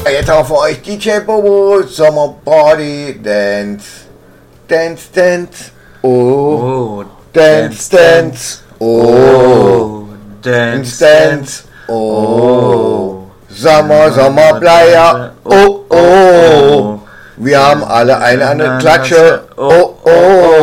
Jetzt auch für euch DJ Bobo, Sommerparty, Dance, Dance, Dance, oh, Dance, Dance, oh, Dance, Dance, oh, Sommerbleier, oh, oh, wir haben alle eine Klatsche, oh, oh.